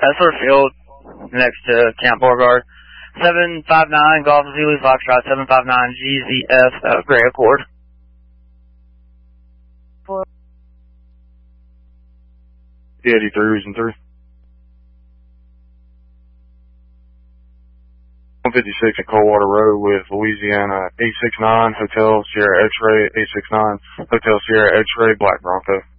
Essler Field, next to Camp Beauregard. 759 Golf Zulu Foxtrot 759 GZF Gray Accord. 83 Reason 3. 156 at Coldwater Road with Louisiana 869 Hotel Sierra X-Ray 869 Hotel Sierra X-Ray Black Bronco.